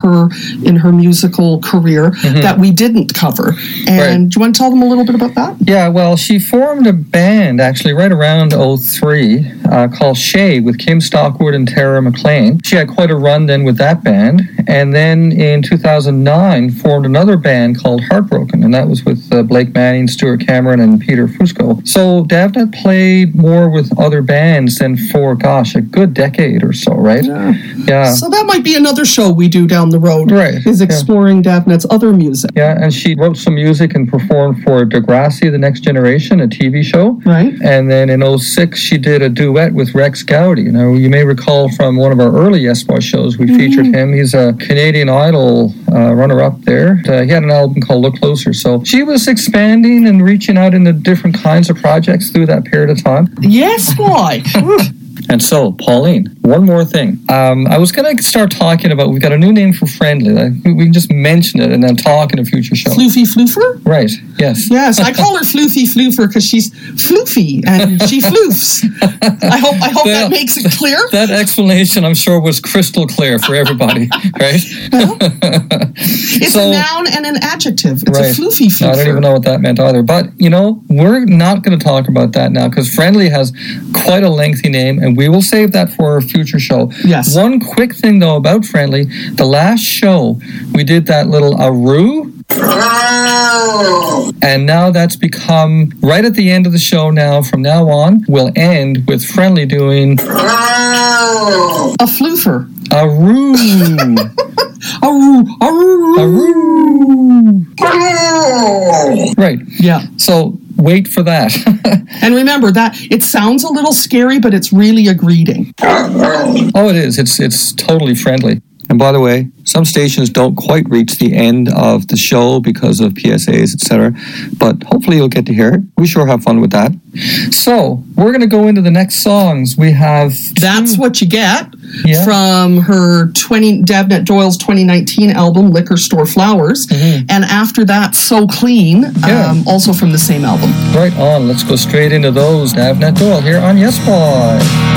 her musical career that we didn't cover. And do you want to tell them a little bit about that? Yeah, well, she formed a band actually right around 03 called Shay with Kim Stockwood and Tara McLean. She had quite a run then with that band. And then in 2009 formed another band called Heartbroken, and that was with Blake Manning, Stuart Cameron, and Peter Fusco. So DavNet played more with other bands than for, a good decade or so, right? Yeah. So that might be another show we do down the road. Right. Is exploring DavNet's other music. Yeah, and she wrote some music and performed for Degrassi, The Next Generation, a TV show. Right. And then in 06, she did a duet with Rex Gowdy. Now, you may recall from one of our early Yes Boy shows, we featured him. He's a Canadian Idol runner-up there. He had an album called Look Closer. So she was expanding and reaching out into different kinds of projects through that period of time. Yes, boy. And so, Pauline, one more thing. I was going to start talking about, we've got a new name for Friendly. We can just mention it and then talk in a future show. Floofy Floofer? Right, yes. Yes, I call her Floofy Floofer because she's floofy and she floofs. I hope that makes it clear. That explanation, I'm sure, was crystal clear for everybody, right? It's a noun and an adjective. It's a floofy floofer. I don't even know what that meant either. But, we're not going to talk about that now because Friendly has quite a lengthy name, and we will save that for a future show. Yes. One quick thing, though, about Friendly. The last show, we did that little aroo. And now that's become, right at the end of the show now, from now on, we'll end with Friendly doing... A floofer. Aroo. Aroo. Aroo. Aroo. Right. Yeah. So... wait for that. And remember that it sounds a little scary, but it's really a greeting. Oh, it is. It's totally friendly. And by the way, some stations don't quite reach the end of the show because of PSAs, etc. But hopefully you'll get to hear it. We sure have fun with that. So we're going to go into the next songs. We have... That's What You Get from her DavNet Doyle's 2019 album, Liquor Store Flowers. And after that, So Clean, also from the same album. Right on. Let's go straight into those. DavNet Doyle here on Yes Boy.